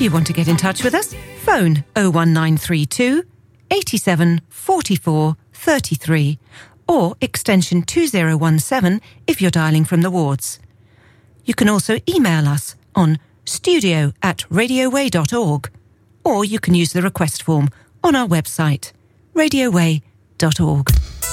you want to get in touch with us, phone 01932 87 44 33 or extension 2017 if you're dialing from the wards. You can also email us on studio@radioway.org, or you can use the request form on our website, radioway.org.